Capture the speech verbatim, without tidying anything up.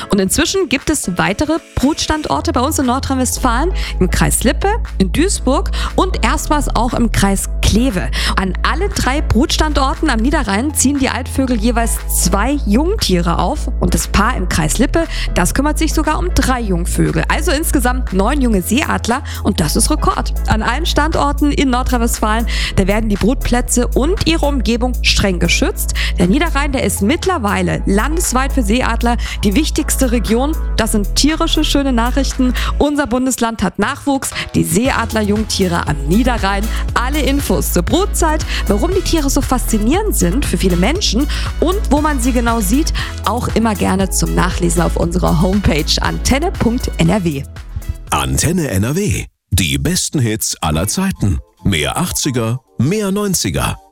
Und inzwischen gibt es weitere Brutstandorte bei uns in Nordrhein-Westfalen, im Kreis Lippe, in Duisburg und erstmals auch im Kreis Kleve. An alle drei Brutstandorten am Niederrhein ziehen die Altvögel jeweils zwei Jungtiere auf und das Paar im Kreis Lippe, das kümmert sich sogar um drei Jungvögel. Also insgesamt neun junge Seeadler und das ist Rekord. An allen Standorten in Nordrhein-Westfalen, da werden die Brutplätze und ihre Umgebung streng geschützt. Der Niederrhein, der ist mittlerweile landesweit für Seeadler die wichtigste Region. Das sind tierische schöne Nachrichten. Unser Bundesland hat Nachwuchs, die Seeadler-Jungtiere am Niederrhein. Alle Infos zur Brutzeit, warum die Tiere so faszinierend sind für viele Menschen und wo man sie genau sieht, auch immer gerne zum Nachlesen auf unserer Homepage antenne punkt n r w. Antenne N R W. Die besten Hits aller Zeiten. Mehr achtziger, mehr neunziger.